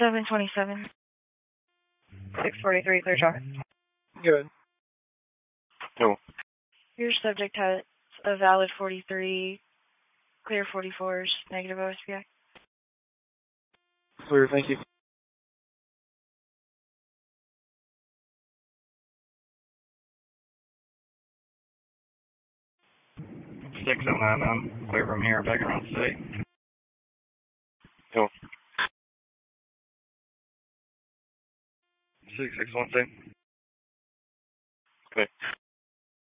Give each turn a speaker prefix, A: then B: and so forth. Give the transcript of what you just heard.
A: 727. 643, clear traffic.
B: Good.
C: No.
A: Your subject has a valid 43, clear 44s, negative OSPI.
B: Clear, thank you.
D: Six oh nine. I'm clear from here. Background state.
C: No.
D: 6616.
C: Okay.